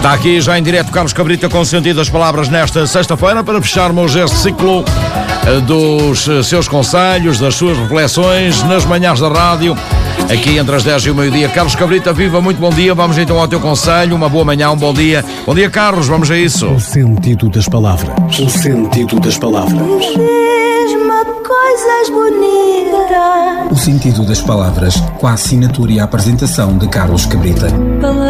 Está aqui já em direto Carlos Cabrita com o sentido das palavras nesta sexta-feira para fecharmos este ciclo dos seus conselhos, das suas reflexões nas manhãs da rádio, aqui entre as 10 e o meio-dia. Carlos Cabrita, viva, muito bom dia. Vamos então ao teu conselho, uma boa manhã, um bom dia. Bom dia, Carlos, vamos a isso. O sentido das palavras. O sentido das palavras. Diz-me coisas bonitas. O sentido das palavras, com a assinatura e a apresentação de Carlos Cabrita.